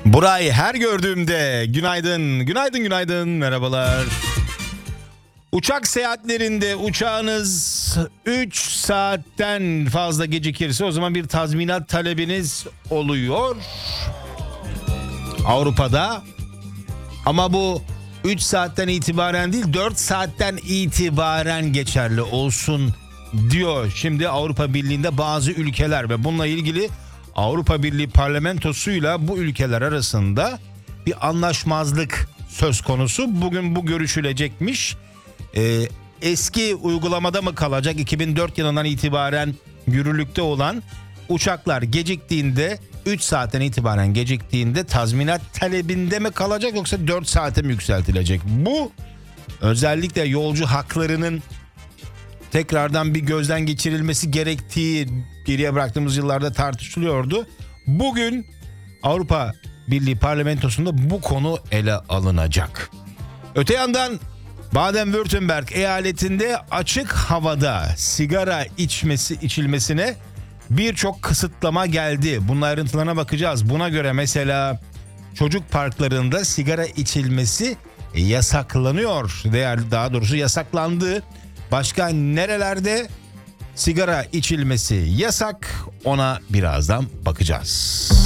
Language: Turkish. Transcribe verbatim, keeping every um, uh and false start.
Burayı her gördüğümde günaydın, günaydın, günaydın, merhabalar. Uçak seyahatlerinde uçağınız üç saatten fazla gecikirse o zaman bir tazminat talebiniz oluyor. Avrupa'da ama bu üç saatten itibaren değil dört saatten itibaren geçerli olsun diyor. Şimdi Avrupa Birliği'nde bazı ülkeler ve bununla ilgili Avrupa Birliği parlamentosuyla bu ülkeler arasında bir anlaşmazlık söz konusu. Bugün bu görüşülecekmiş. Ee, eski uygulamada mı kalacak? iki bin dört yılından itibaren yürürlükte olan uçaklar geciktiğinde üç saatten itibaren geciktiğinde tazminat talebinde mi kalacak yoksa dört saate mi yükseltilecek? Bu özellikle yolcu haklarının tekrardan bir gözden geçirilmesi gerektiği geriye bıraktığımız yıllarda tartışılıyordu. Bugün Avrupa Birliği Parlamentosu'nda bu konu ele alınacak. Öte yandan Baden-Württemberg eyaletinde açık havada sigara içmesi içilmesine birçok kısıtlama geldi. Bunun ayrıntılarına bakacağız. Buna göre mesela çocuk parklarında sigara içilmesi yasaklanıyor. Değerli daha doğrusu yasaklandı. Başka nerelerde sigara içilmesi yasak, ona birazdan bakacağız.